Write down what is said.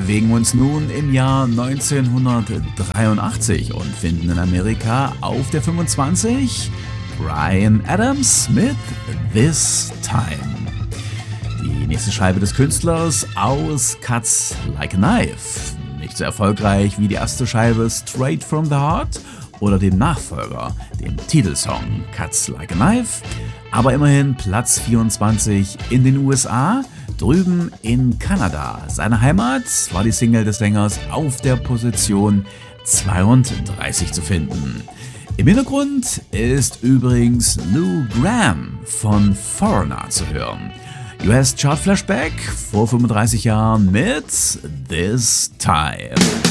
bewegen uns nun im Jahr 1983 und finden in Amerika auf der 25 Bryan Adams mit This Time. Die nächste Scheibe des Künstlers aus Cuts Like a Knife. Nicht so erfolgreich wie die erste Scheibe Straight from the Heart oder dem Nachfolger, dem Titelsong Cuts Like a Knife, aber immerhin Platz 24 in den USA. Drüben in Kanada, seine Heimat, war die Single des Sängers auf der Position 32 zu finden. Im Hintergrund ist übrigens Lou Gramm von Foreigner zu hören. US Chart Flashback vor 35 Jahren mit This Time.